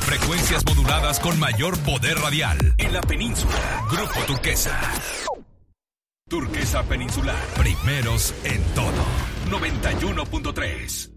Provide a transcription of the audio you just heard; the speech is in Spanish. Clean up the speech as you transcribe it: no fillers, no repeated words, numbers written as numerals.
Frecuencias moduladas con mayor poder radial en la península. Grupo Turquesa. Turquesa Peninsular. Primeros en todo. 91.3.